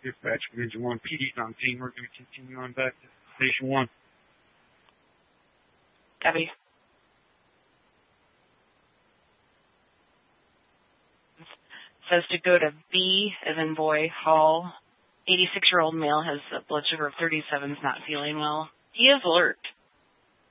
Dispatch Division 1. PD's on scene. We're going to continue on back to Station 1. Copy. Says to go to B, as in boy, Hall. 86-year-old male has a blood sugar of 37, is not feeling well. He is alert.